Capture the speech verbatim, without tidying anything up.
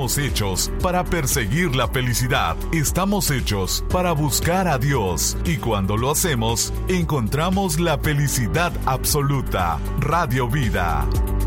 estamos hechos para perseguir la felicidad. Estamos hechos para buscar a Dios. Y cuando lo hacemos, encontramos la felicidad absoluta. Radio Vida.